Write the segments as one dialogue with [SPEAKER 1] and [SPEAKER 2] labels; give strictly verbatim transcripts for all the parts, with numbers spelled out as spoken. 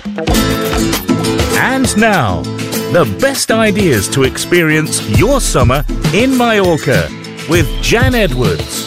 [SPEAKER 1] And now, the best ideas to experience your summer in Mallorca with Jan Edwards.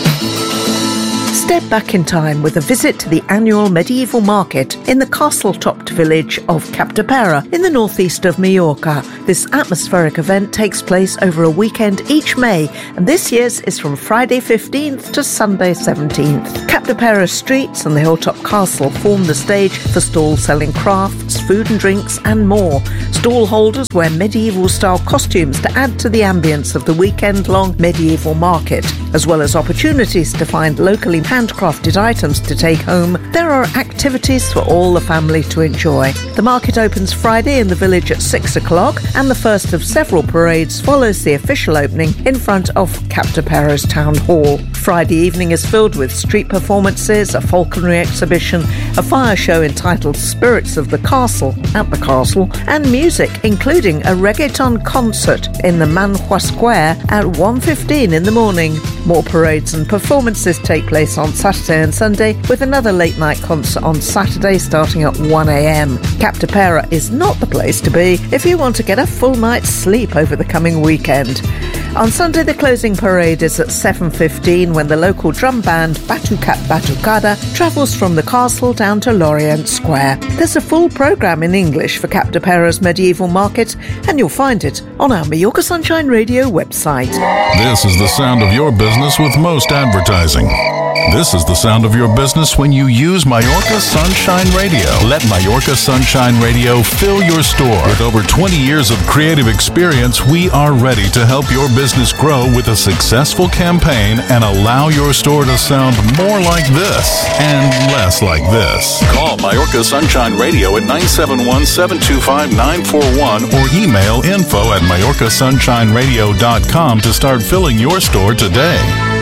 [SPEAKER 2] Step back in time with a visit to the annual medieval market in the castle-topped village of Capdepera in the northeast of Mallorca. This atmospheric event takes place over a weekend each May, and this year's is from Friday fifteenth to Sunday seventeenth. Capdepera streets and the hilltop castle form the stage for stalls selling crafts, food and drinks, and more. Stall holders wear medieval-style costumes to add to the ambience of the weekend-long medieval market, as well as opportunities to find locally handcrafted items to take home. There are activities for all the family to enjoy. The market opens Friday in the village at six o'clock, and the first of several parades follows the official opening in front of Capdepera's town hall. Friday evening is filled with street performances, a falconry exhibition, a fire show entitled Spirits of the Castle at the castle, and music, including a reggaeton concert in the Manhua Square at one fifteen in the morning. More parades and performances take place on Saturday and Sunday, with another late night concert on Saturday starting at one a.m. Capdepera is not the place to be if you want to get a full night's sleep over the coming weekend. On Sunday, the closing parade is at seven fifteen when the local drum band Batucat Batucada travels from the castle down to Lorient Square. There's a full programme in English for Capdepera's medieval market, and you'll find it on our Mallorca Sunshine Radio website.
[SPEAKER 3] This is the sound of your business with most advertising. This is the sound of your business when you use Mallorca Sunshine Radio. Let Mallorca Sunshine Radio fill your store. With over twenty years of creative experience, we are ready to help your business grow with a successful campaign and allow your store to sound more like this and less like this. Call Mallorca Sunshine Radio at nine seven one, seven two five, nine four one or email info at mallorca sunshine radio dot com to start filling your store today.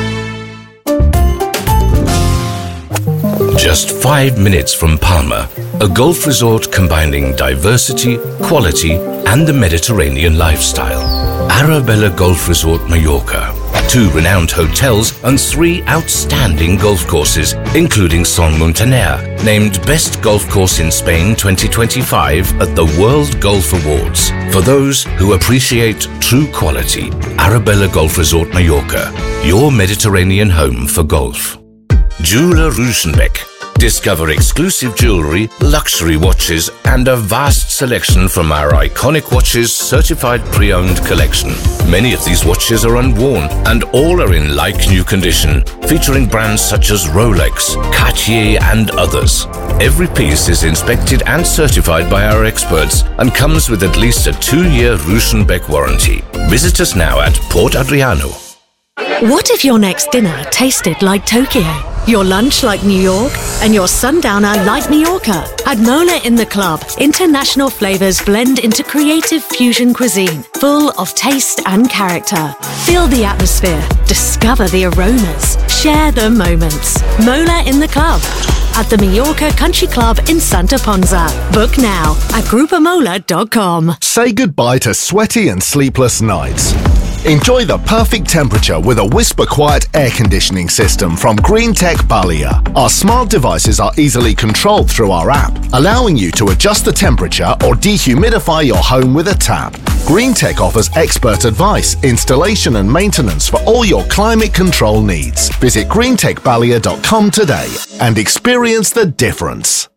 [SPEAKER 4] Just five minutes from Palma, a golf resort combining diversity, quality, and the Mediterranean lifestyle. Arabella Golf Resort Mallorca. Two renowned hotels and three outstanding golf courses, including Son Muntaner, named Best Golf Course in Spain twenty twenty-five at the World Golf Awards. For those who appreciate true quality, Arabella Golf Resort Mallorca, your Mediterranean home for golf. Jeweler Rüschenbeck. Discover exclusive jewelry, luxury watches, and a vast selection from our iconic watches certified pre-owned collection. Many of these watches are unworn and all are in like-new condition, featuring brands such as Rolex, Cartier, and others. Every piece is inspected and certified by our experts and comes with at least a two-year Rüschenbeck warranty. Visit us now at Port Adriano.
[SPEAKER 5] What if your next dinner tasted like Tokyo, your lunch like New York, and your sundowner like Mallorca? At Mola in the Club, international flavors blend into creative fusion cuisine, full of taste and character. Feel the atmosphere, discover the aromas, share the moments. Mola in the Club at the Mallorca Country Club in Santa Ponza. Book now at grupo mola dot com.
[SPEAKER 6] Say goodbye to sweaty and sleepless nights. Enjoy the perfect temperature with a whisper quiet air conditioning system from Greentech Balia. Our smart devices are easily controlled through our app, allowing you to adjust the temperature or dehumidify your home with a tap. Greentech offers expert advice, installation and maintenance for all your climate control needs. Visit greentech balia dot com today and experience the difference.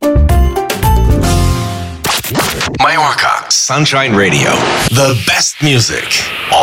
[SPEAKER 7] Mallorca Sunshine Radio. The best music